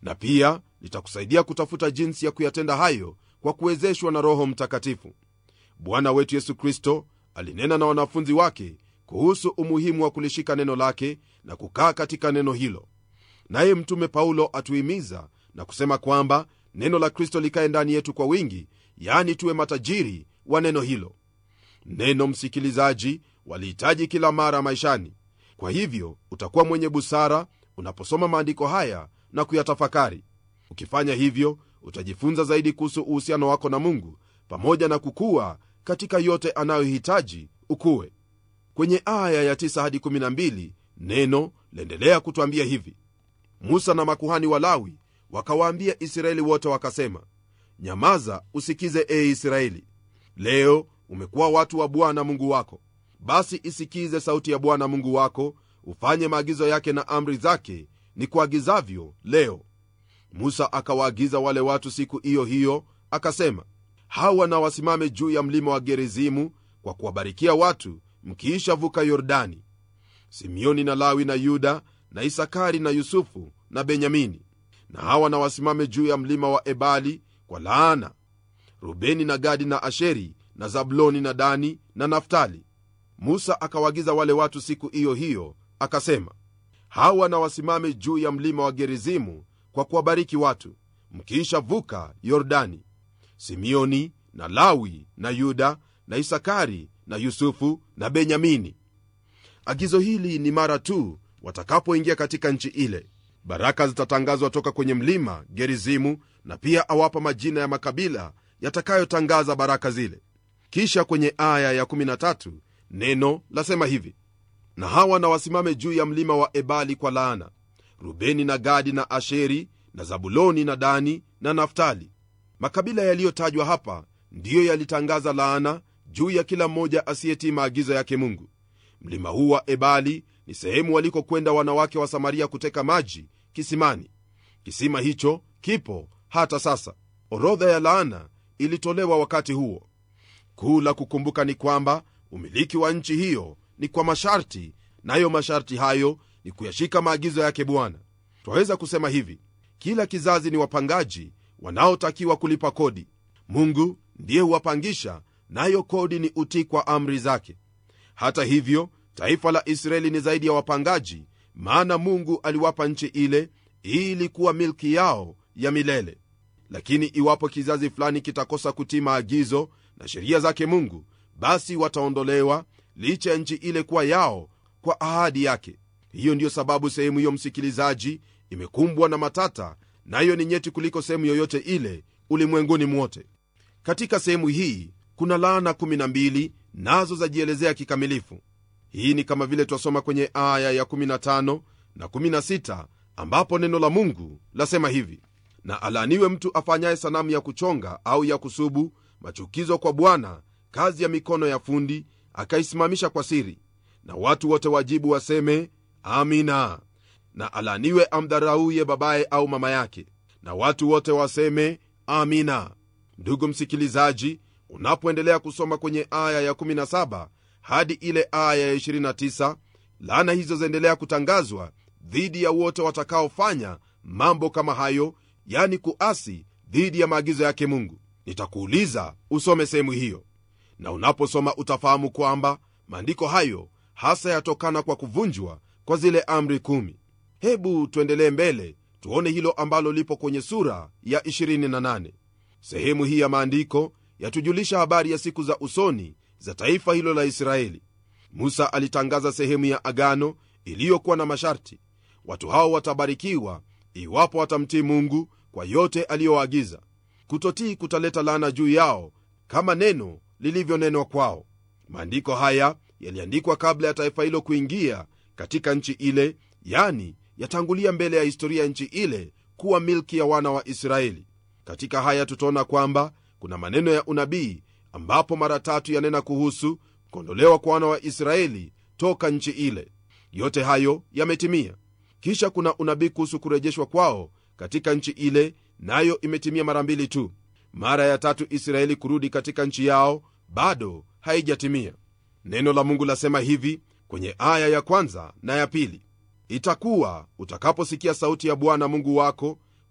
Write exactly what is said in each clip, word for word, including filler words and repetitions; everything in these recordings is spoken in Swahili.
na pia litakusaidia kutafuta jinsi ya kuyatenda hayo kwa kuwezeshwa na Roho Mtakatifu. Bwana wetu Yesu Kristo alinena na wanafunzi wake kuhusu umuhimu wa kulishika neno lake na kukaa katika neno hilo. Naye mtume Paulo atuhimiza na kusema kwamba neno la Kristo likae ndani yetu kwa wingi, yani tuwe matajiri wa neno hilo. Neno, msikilizaji, walihitaji kila mara maishani. Kwa hivyo utakuwa mwenye busara unaposoma maandiko haya na kuyatafakari. Ukifanya hivyo, utajifunza zaidi kuhusu uhusiano wako na Mungu, pamoja na kukua katika yote anayohitaji ukue. Kwenye aya ya tisa hadi kumi na mbili neno laendelea kutuambia hivi: Musa na makuhani wa Lawi wakawaambia Israeli wote wakasema, nyamaza usikize, ee Israeli, leo umekuwa watu wa Bwana Mungu wako. Basi isikize sauti ya Bwana Mungu wako, ufanye maagizo yake na amri zake ni kuagizavyo leo. Musa akawaagiza wale watu siku hiyo hiyo, akasema, hawa na wasimame juu ya mlima wa Gerizimu kwa kuwabarikia watu mkiisha vuka Yordani. Simeoni na Lawi na Yuda na Isakari na Yusufu na Benyamini, na hawa na wasimame juu ya mlima wa Ebali kwa laana. Rubeni na Gadi na Asheri na Zabuloni na Dani na Naftali. Musa akawaagiza wale watu siku hiyo hiyo, akasema, hawa na wasimame juu ya mlima wa Gerizimu kwa kuwabariki watu mkiisha vuka Yordani. Simeoni na Lawi na Yuda na Isakari na Yusufu na Benyamini. Agizo hili ni mara tu watakapoingia katika nchi ile. Baraka zitatangazwa toka kwenye mlima Gerizimu, na pia awapa majina ya makabila yatakayotangaza baraka zile. Kisha kwenye aya ya kumi na tatu neno lasema hivi: na hawa na wasimame juu ya mlima wa Ebali kwa laana, Rubeni na Gadi na Asheri na Zabuloni na Dani na Naftali. Makabila yaliyotajwa hapa ndiyo yalitangaza laana juu ya kila mmoja asiyetii maagizo yake Mungu. Mlima huu wa Ebali ni sehemu walikokwenda wanawake wa Samaria kuteka maji kisimani. Kisima hicho kipo hata sasa. Orodha ya laana ilitolewa wakati huo. Kuu la kukumbuka ni kwamba umiliki wa nchi hiyo ni kwa masharti, nayo masharti hayo ni kuyashika maagizo yake Bwana. Twaweza kusema hivi: kila kizazi ni wapangaji wanaotakiwa kulipa kodi. Mungu ndiye huwapangisha, nayo kodi ni utii kwa amri zake. Hata hivyo, taifa la Israeli ni zaidi ya wapangaji, maana Mungu aliwapa nchi ile ili kuwa milki yao ya milele. Lakini iwapo kizazi fulani kitakosa kutii maagizo na sheria zake Mungu, basi wataondolewa, licha ya nchi ile kuwa yao kwa ahadi yake. Hiyo ndiyo sababu sehemu hiyo, msikilizaji, imekumbwa na matata, nayo ni nyeti kuliko sehemu yoyote ile ulimwenguni mwote. Katika sehemu hii kuna laana kumi na mbili, nazo zajielezea kikamilifu. Hii ni kama vile twasoma kwenye aya ya kumi na tano na kumi na sita, ambapo neno la Mungu lasema hivi: na alaaniwe mtu afanyaye sanamu ya kuchonga au ya kusubu, machukizo kwa Bwana, kazi ya mikono ya fundi, akaisimamisha kwa siri. Na watu wote wajibu waseme amina. Na alaaniwe amdharauye babaye au mama yake, na watu wote waseme amina. Ndugu msikilizaji, unapoendelea kusoma kwenye aya ya kumi na saba hadi ile aya ya ishirini na tisa, laana hizo zaendelea kutangazwa dhidi ya wote watakaofanya mambo kama hayo, yani kuasi dhidi ya maagizo yake Mungu. Nitakuuliza usome sehemu hiyo, na unaposoma utafahamu kwamba maandiko hayo hasa yatokana kwa kuvunjwa kwa zile amri kumi. Hebu tuendelee mbele tuone hilo ambalo lipo kwenye sura ya ishirini na nane. Sehemu hii ya maandiko yatujulisha habari ya siku za usoni za taifa hilo la Israeli. Musa alitangaza sehemu ya agano iliyokuwa na masharti. Watu hao watabarikiwa iwapo watamtii Mungu kwa yote aliyoagiza. Kutotii kutaleta laana juu yao, kama neno lilivyonenwa kwao. Maandiko haya yaliandikwa kabla ya taifa hilo kuingia katika nchi ile, yani yatangulia mbele ya historia ya nchi ile kuwa milki ya wana wa Israeli. Katika haya tutaona kwamba kuna maneno ya unabii ambapo mara tatu yanena kuhusu kuondolewa kwa wana wa Israeli toka nchi ile. Yote hayo yametimia. Kisha kuna unabii kuhusu kurejeshwa kwao katika nchi ile, nayo imetimia mara mbili tu. Mara ya tatu Israeli kurudi katika nchi yao bado haijatimia. Neno la Mungu lasema hivi kwenye aya ya kwanza na ya pili: itakuwa utakaposikia sauti ya Bwana Mungu wako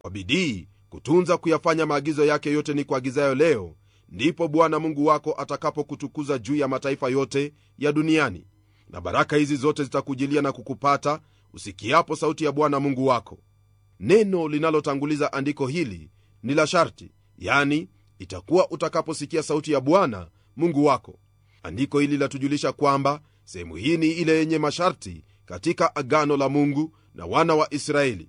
kwa bidii kutunza kuyafanya maagizo yake yote ni kuagizayo leo, ndipo Bwana Mungu wako atakapokutukuza juu ya mataifa yote ya duniani, na baraka hizi zote zitakujilia na kukupata usikiapo sauti ya Bwana Mungu wako. Neno linalotanguliza andiko hili ni la sharti, yani itakuwa utakaposikia sauti ya Bwana Mungu wako. Andiko hili latujulisha kwamba sehemu hii ni ile yenye masharti katika agano la Mungu na wana wa Israeli.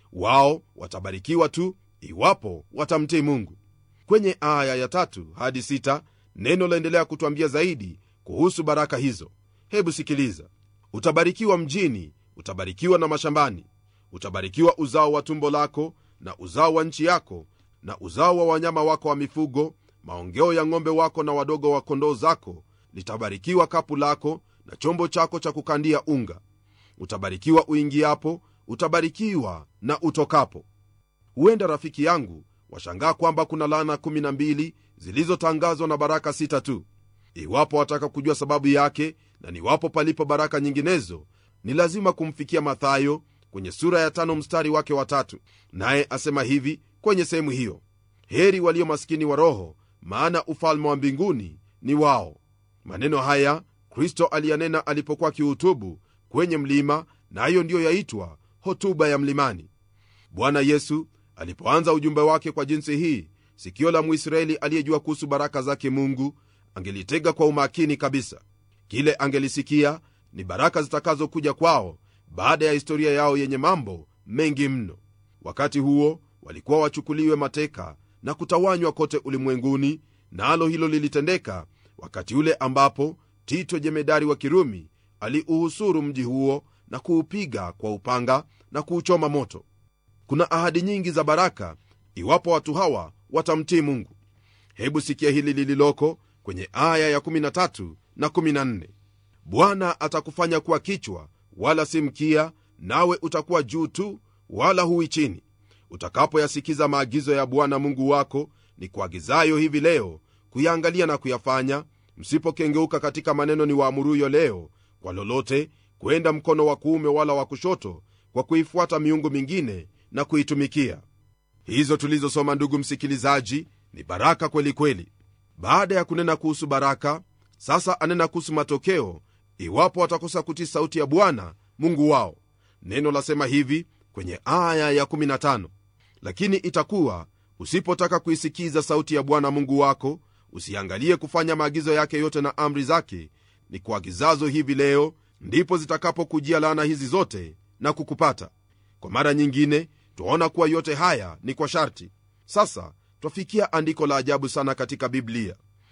Wao watabarikiwa tu iwapo watamtii Mungu. Kwenye aya ya tatu hadi sita neno laendelea kutuambia zaidi kuhusu baraka hizo. Hebu sikiliza. Utabarikiwa mjini, utabarikiwa na mashambani, utabarikiwa uzao wa tumbo lako na uzao wa nchi yako na uzao wa wanyama wako wa mifugo, maongeo ya ng'ombe wako na wadogo wa kondoo zako. Litabarikiwa kapu lako na chombo chako cha kukandia unga. Utabarikiwa uingiapo, utabarikiwa na utokapo. Huenda rafiki yangu washangaa kwamba kuna laana kumi na mbili zilizotangazwa na baraka sita tu. Iwapo wataka kujua sababu yake na niwapo palipo baraka nyinginezo, ni lazima kumfikia Mathayo kwenye sura ya tano mstari wake wa tatu, naye asema hivi kwenye sehemu hiyo: heri walio maskini wa roho, maana ufalme wa mbinguni ni wao. Maneno haya Kristo aliyanena alipokuwa kihutubu kwenye mlima, na hayo ndiyo yaitwa hotuba ya mlimani. Bwana Yesu alipoanza ujumbe wake kwa jinsi hii, sikio la Mwisraeli aliyejua kuhusu baraka zake Mungu angelitega kwa umakini kabisa. Kile angelisikia ni baraka zitakazokuja kwao baada ya historia yao yenye mambo mengi mno. Wakati huo walikuwa wachukuliwe mateka na kutawanywa kote ulimwenguni, nalo na hilo lilitendeka wakati ule ambapo Tito jemedari wa Kirumi aliuhusuru mji huo na kuupiga kwa upanga na kuuchoma moto. Kuna ahadi nyingi za baraka iwapo watu hawa watamtii Mungu. Hebu sikia hili lililoko kwenye aya ya kumi na tatu na kumi na nne: Bwana atakufanya kuwa kichwa wala si mkia, nawe utakuwa juu tu wala hui chini, utakapoyasikiza maagizo ya Bwana Mungu wako ni kuagizayo hivi leo, kuyaangalia na kuyafanya, msipokengeuka katika maneno ni waamuruyo leo kwa lolote, kwenda mkono wa kuume wala wa kushoto, kwa kuifuata miungu mingine na kuitumikia. Hizo tulizosoma, ndugu msikilizaji, ni baraka kweli kweli. Baada ya kunena kuhusu baraka, sasa anena kuhusu matokeo iwapo watakosa kutii sauti ya Bwana Mungu wao. Neno lasema hivi kwenye aya ya kumi na tano: lakini itakuwa usipotaka kuisikiza sauti ya Bwana Mungu wako, usiangalie kufanya maagizo yake yote na amri zake ni kuagizazo hivi leo, ndipo zitakapokujia laana hizi zote na kukupata. Kwa mara nyingine tuona kuwa yote haya ni kwa sharti. Sasa twafikia andiko la ajabu sana katika Biblia.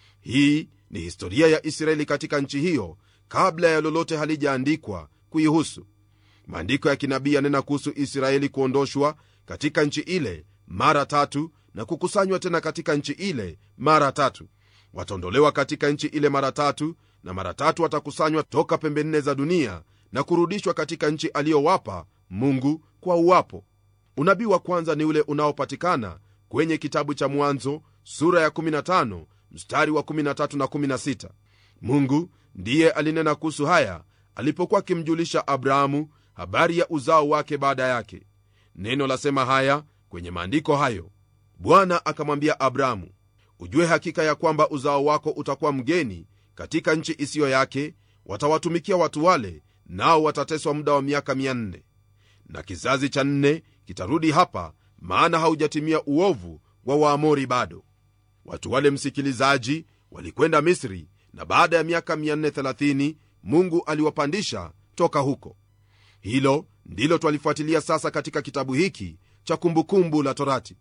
Hii ni historia ya Israeli katika nchi hiyo kabla ya lolote halijaandikwa kuihusu. Maandiko ya kinabii yanena kuhusu Israeli kuondoshwa katika nchi ile mara tatu na kukusanywa tena katika nchi ile mara tatu. Wataondolewa katika nchi ile mara tatu, na mara tatu watakusanywa toka pembe nne za dunia na kurudishwa katika nchi aliyowapa Mungu kwa uwapo. Unabii wa kwanza ni ule unaopatikana kwenye kitabu cha Mwanzo sura ya kumi na tano mstari wa kumi na tatu na kumi na sita. Mungu ndiye alinena kuhusu haya alipokuwa akimjulisha Abrahamu habari ya uzao wake baada yake. Neno lasema haya kwenye maandiko hayo: Bwana akamwambia Abrahamu, ujue hakika ya kwamba uzao wako utakuwa mgeni katika nchi isiyo yake, watawatumikia watu wale, nao watateswa muda wa miaka mia nne, na kizazi cha nne kitarudi hapa, maana haujatimia uovu wa Waamori bado. Watu wale, msikilizaji, walikwenda Misri, na baada ya miaka mia nne thelathini Mungu aliwapandisha toka huko. Hilo ndilo twalifuatilia sasa katika kitabu hiki cha Kumbukumbu la Torati.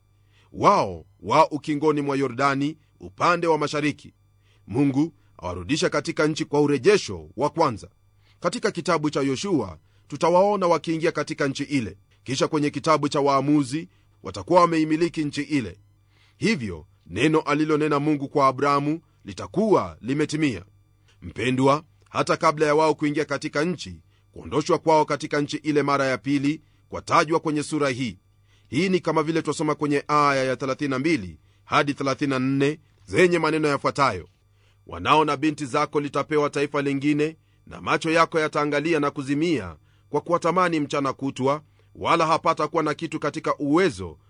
Wao wa ukingoni mwa Yordani upande wa mashariki, Mungu awarudisha katika nchi kwa urejesho wa kwanza. Katika kitabu cha Yoshua tutawaona wakiingia katika nchi ile, kisha kwenye kitabu cha Waamuzi watakuwa wameimiliki nchi ile. Hivyo neno alilonena Mungu kwa Abrahamu litakuwa limetimia. Mpendwa, hata kabla ya wao kuingia katika nchi, kuondoshwa kwao katika nchi ile mara ya pili kwatajwa kwenye sura hii. Hii ni kama vile twasoma kwenye aya ya thelathini na mbili hadi thelathini na nne zenye maneno yafuatayo: wanao na binti zako litapewa taifa lingine, na macho yako yataangalia na kuzimia kwa kuwatamani mchana kutwa, wala hapata kuwa na kitu katika uwezo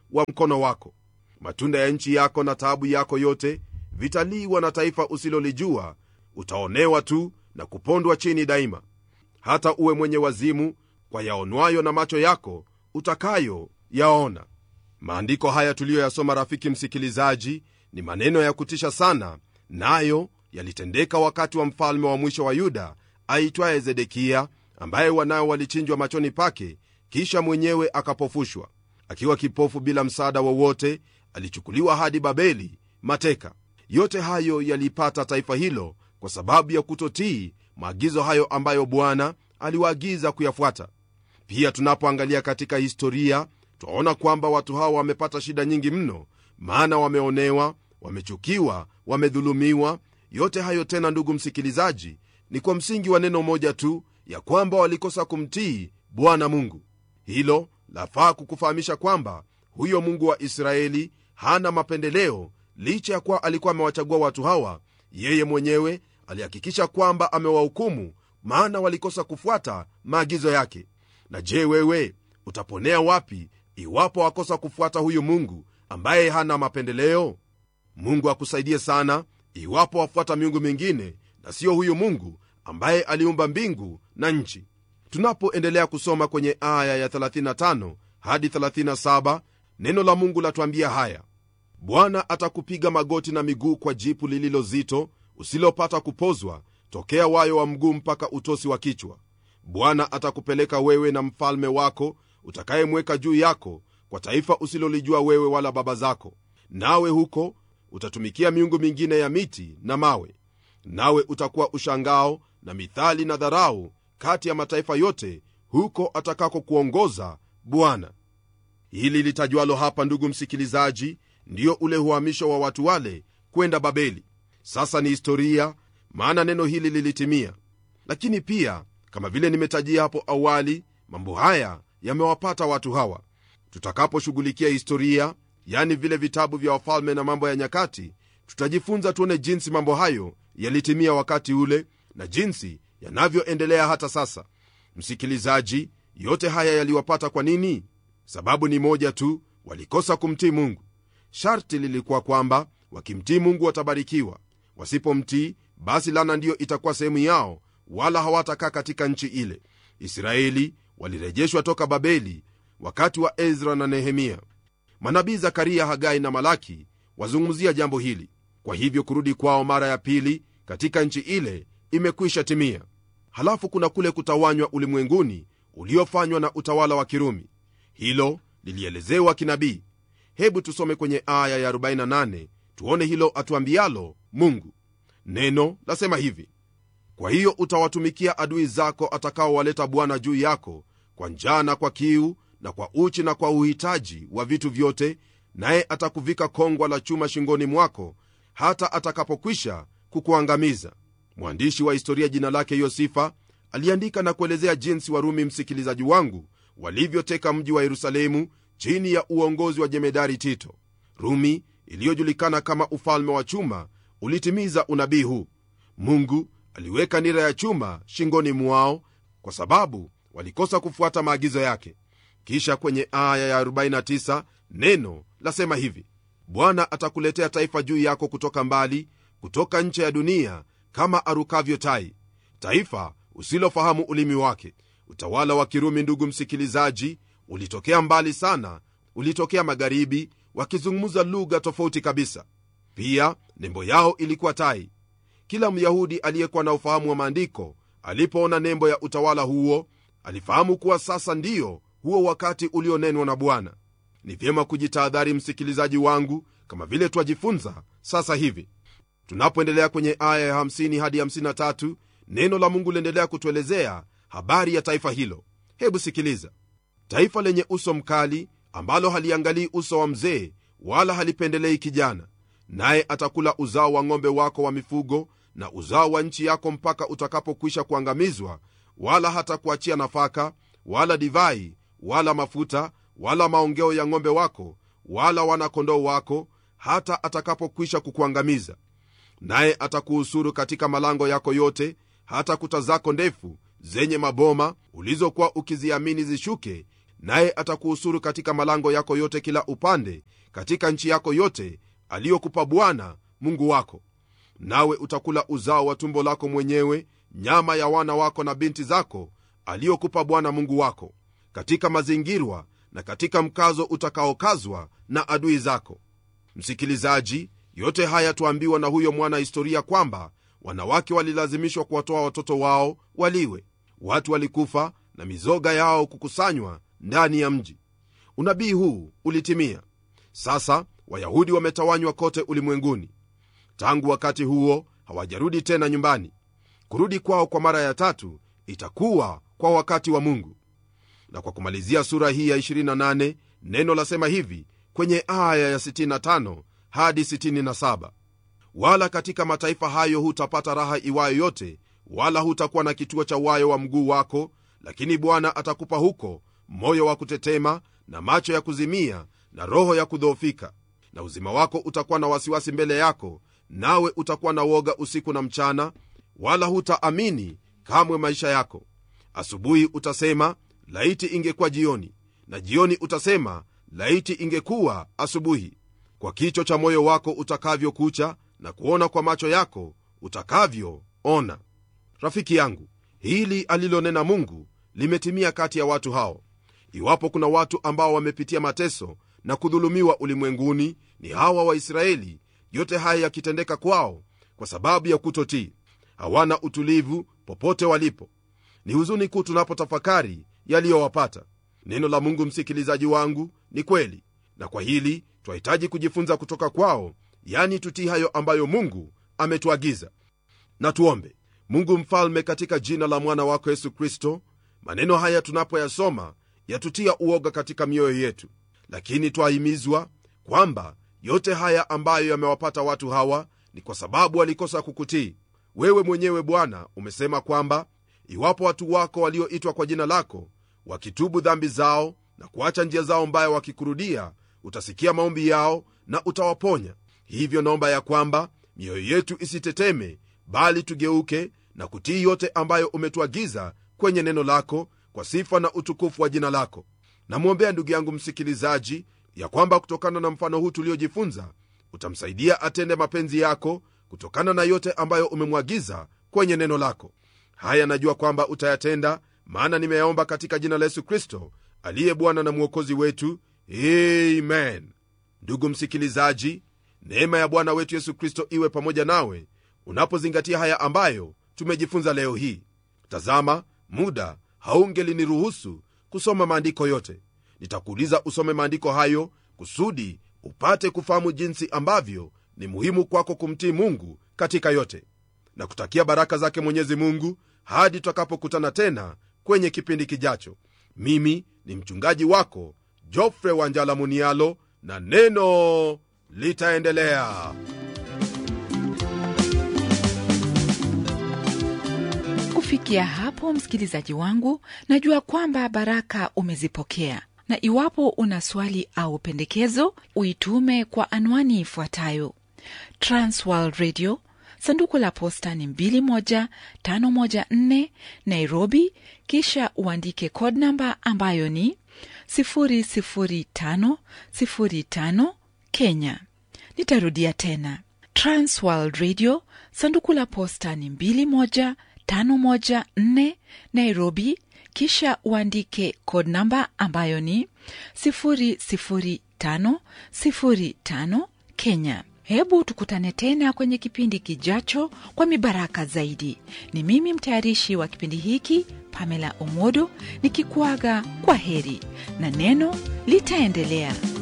wa mkono wako. Matunda ya nchi yako na taabu yako yote vitaliwa na taifa usilolijua. Utaonewa tu na kupondwa chini daima. Hata uwe mwenye wazimu, kwa yaonwayo na macho yako utakayo yaona. Maandiko haya tuliyoyasoma, rafiki msikilizaji, ni maneno ya kutisha sana, nayo yalitendeka wakati wa mfalme wa mwisho wa Yuda aitwaye Zedekia, ambaye wanao walichinjwa machoni pake, kisha mwenyewe akapofushwa. Akiwa kipofu bila msaada wowote, alichukuliwa hadi Babeli mateka. Yote hayo yalipata taifa hilo kwa sababu ya kutotii maagizo hayo ambayo Bwana aliwaagiza kuyafuata. Pia tunapoangalia katika historia, twaona kwamba watu hao wamepata shida nyingi mno, maana wameonewa, wamechukiwa, wamedhulumiwa. Yote hayo tena, ndugu msikilizaji, ni kwa msingi wa neno moja tu, ya kwamba walikosa kumtii Bwana Mungu. Hilo lafaa kukufahamisha kwamba huyo Mungu wa Israeli hana mapendeleo. Licha ya kuwa alikuwa amewachagua watu hawa, yeye mwenyewe alihakikisha kwamba amewahukumu, maana walikosa kufuata maagizo yake. Na je, wewe utaponea wapi iwapo wakosa kufuata huyu Mungu ambaye hana mapendeleo? Mungu akusaidie sana iwapo wafuata miungu mingine na sio huyu Mungu ambaye aliumba mbingu na nchi. Tunapoendelea kusoma kwenye aya ya thelathini na tano hadi thelathini na saba, neno la Mungu latuambia haya: Bwana atakupiga magoti na miguu kwa jipu lililo zito usilopata kupozwa, tokea wayo wa mguu mpaka utosi wa kichwa. Bwana atakupeleka wewe na mfalme wako utakayemweka juu yako kwa taifa usilolijua wewe wala baba zako, nawe huko utatumikia miungu mingine ya miti na mawe. Nawe utakuwa ushangao na mithali na dharau kati ya mataifa yote huko atakako kuongoza Bwana. Hili litajwalo hapa, ndugu msikilizaji, ndio ule uhamisho wa watu wale kwenda Babeli. Sasa ni historia, maana neno hili lilitimia. Lakini pia kama vile nimetajia hapo awali, mambo haya yamewapata watu hawa. Tutakaposhughulikia historia, yani vile vitabu vya Wafalme na Mambo ya Nyakati, tutajifunza tuone jinsi mambo hayo yalitimia wakati ule na jinsi yanavyoendelea hata sasa. Msikilizaji, yote haya yaliwapata kwa nini? Sababu ni moja tu, walikosa kumtii Mungu. Sharti lilikuwa kwamba wakimtii Mungu watabarikiwa. Wasipomtii, basi laana ndiyo itakuwa sehemu yao, wala hawatakaa katika nchi ile. Israeli walirejeshwa toka Babeli wakati wa Ezra na Nehemia. Manabii Zakaria, Hagai na Malaki wazungumzia jambo hili. Kwa hivyo kurudi kwao mara ya pili katika nchi ile imekwisha timia. Halafu kuna kule kutawanywa ulimwenguni uliofanywa na utawala wa Kirumi. Hilo lilielezewa kinabii. Hebu tusome kwenye aya ya arobaini na nane tuone hilo atuambialo Mungu. Neno lasema hivi: kwa hiyo utawatumikia adui zako atakaowaleta Bwana juu yako, kwa njaa na kwa kiu na kwa uchi na kwa uhitaji wa vitu vyote, naye atakuvika kongwa la chuma shingoni mwako hata atakapokwisha kukuangamiza. Mwandishi wa historia jina lake Yosifa aliandika na kuelezea jinsi Warumi, msikilizaji wangu, walivyoteka mji wa Yerusalemu chini ya uongozi wa jemedari Tito. Rumi iliyojulikana kama ufalme wa chuma ulitimiza unabii huu. Mungu aliweka nira ya chuma shingoni mwao kwa sababu walikosa kufuata maagizo yake. Kisha kwenye aya ya arobaini na tisa neno lasema hivi: Bwana atakuletea taifa juu yako kutoka mbali, kutoka ncha ya dunia, kama arukavyo tai, taifa usilofahamu ulimi wake. Utawala wa Kirumi, ndugu msikilizaji, ulitokea mbali sana, ulitokea magharibi, wakizungumza lugha tofauti kabisa. Pia nembo yao ilikuwa tai. Kila Myahudi aliyekuwa na ufahamu wa maandiko alipoona nembo ya utawala huo, alifahamu kuwa sasa ndiyo huo wakati ulionenwa na Bwana. Ni vyema kujitahadhari, msikilizaji wangu, kama vile twajifunza sasa hivi. Tunapoendelea kwenye aya ya hamsini hadi hamsini na tatu, neno la Mungu liendelea kutuelezea habari ya taifa hilo. Hebu sikiliza: taifa lenye uso mkali, ambalo haliangalii uso wa mzee wala halipendelei kijana, naye atakula uzao wa ng'ombe wako wa mifugo na uzao wa nchi yako mpaka utakapokwisha kuangamizwa, wala hata kuachia nafaka wala divai wala mafuta wala maongeo ya ng'ombe wako wala wana kondoo wako, hata atakapokwisha kukuangamiza. Naye atakuhusuru katika malango yako yote, hata kuta zako ndefu zenye maboma ulizokuwa ukiziamini zishuke, naye atakuhusuru katika malango yako yote kila upande, katika nchi yako yote aliyokupa Bwana Mungu wako. Nawe utakula uzao wa tumbo lako mwenyewe, nyama ya wana wako na binti zako aliyokupa Bwana Mungu wako, katika mazingirwa na katika mkazo utakaokazwa na adui zako. Msikilizaji, yote haya tuambiwa na huyo mwana historia kwamba wanawake walilazimishwa kuwatoa watoto wao waliwe. Watu walikufa na mizoga yao kukusanywa ndani ya mji. Unabii huu ulitimia. Sasa Wayahudi wametawanywa kote ulimwenguni. Tangu wakati huo hawajarudi tena nyumbani. Kurudi kwao kwa mara ya tatu itakuwa kwa wakati wa Mungu. Na kwa kumalizia sura hii ya ishirini na nane, neno lasema hivi kwenye aya ya sitini na tano hadi sitini na saba: wala katika mataifa hayo hutapata raha iwayo yote, wala hutakuwa na kituo cha wayo wa mguu wako, lakini Bwana atakupa huko moyo wa kutetema na macho ya kuzimia na roho ya kudhoofika. Na uzima wako utakuwa na wasiwasi mbele yako, nawe utakuwa na woga usiku na mchana, wala hutaamini kamwe maisha yako. Asubuhi utasema laiti ingekuwa jioni, na jioni utasema laiti ingekuwa asubuhi. Kwa kicho cha moyo wako utakavyokucha, na kuona kwa macho yako utakavyoona. Rafiki yangu, hili alilonena Mungu limetimia kati ya watu hao. Iwapo kuna watu ambao wamepitia mateso na kudhulumiwa ulimwenguni, ni hawa Waisraeli, yote haya yakitendeka kwao kwa sababu ya kutotii. Hawana utulivu popote walipo. Ni huzuni kuu tunapotafakari yaliyowapata. Neno la Mungu, msikilizaji wangu, ni kweli, na kwa hili twahitaji kujifunza kutoka kwao, yani tutii hayo ambayo Mungu ametuagiza. Na tuombe. Mungu mfalme, katika jina la mwana wako Yesu Kristo, maneno haya tunapoyasoma yatutia uoga katika mioyo yetu, lakini twahimizwa kwamba yote haya ambayo yamewapata watu hawa ni kwa sababu walikosa kukutii wewe mwenyewe. Bwana, umesema kwamba iwapo watu wako walioitwa kwa jina lako wakitubu dhambi zao na kuacha njia zao mbaya, wakikurudia, utasikia maombi yao na utawaponya. Hivyo naomba ya kwamba mioyo yetu isiteteme, bali tugeuke na kutii yote ambayo umetuagiza kwenye neno lako, kwa sifa na utukufu wa jina lako. Namwombea ndugu yangu msikilizaji ya kwamba kutokana na mfano huu tuliojifunza utamsaidia atende mapenzi yako kutokana na yote ambayo umemwagiza kwenye neno lako. Haya najua kwamba utayatenda, maana nimeyaomba katika jina la Yesu Kristo aliye Bwana na Mwokozi wetu. Amen. Ndugu msikilizaji, neema ya Bwana wetu Yesu Kristo iwe pamoja nawe unapozingatia haya ambayo tumejifunza leo hii. Tazama, muda haungeliniruhusu kusoma maandiko yote. Nitakuuliza usome maandiko hayo kusudi upate kufahamu jinsi ambavyo ni muhimu kwako kumtii Mungu katika yote. Na kutakia baraka zake Mwenyezi Mungu hadi tutakapokutana tena kwenye kipindi kijacho. Mimi ni mchungaji wako Geoffrey Wanjala Munialo, na neno litaendelea. Kufikia hapo, msikilizaji wangu, najua kwamba baraka umezipokea, na iwapo una swali au pendekezo, uitume kwa anwani ifuatayo: Transworld Radio, sanduku la posta ni mbili moja tano moja nne, Nairobi, kisha uandike code namba ambayo ni sifuri sifuri tano sifuri tano, Kenya. Nitarudia tena: Transworld Radio, sanduku la posta ni mbili moja tano moja nne, Nairobi, kisha uandike code namba ambayo ni sifuri sifuri tano sifuri tano, Kenya. Hebu tukutane tena kwenye kipindi kijacho kwa mibaraka zaidi. Ni mimi mtayarishi wa kipindi hiki, Pamela Omodo, nikikuaga kwa heri, na neno litaendelea.